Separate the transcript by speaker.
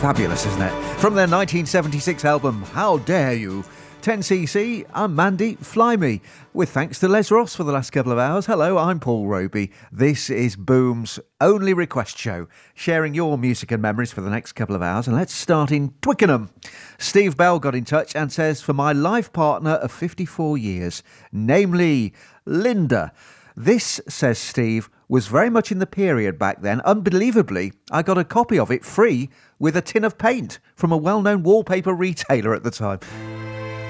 Speaker 1: fabulous, isn't it? From their 1976 album, How Dare You? 10cc, I'm Mandy, Fly Me, with thanks to Les Ross for the last couple of hours. Hello, I'm Paul Roby. This is Boom's only request show, sharing your music and memories for the next couple of hours. And let's start in Twickenham. Steve Bell got in touch and says, for my life partner of 54 years, namely Linda. This, says Steve, was very much in the period back then. Unbelievably, I got a copy of it free with a tin of paint from a well-known wallpaper retailer at the time.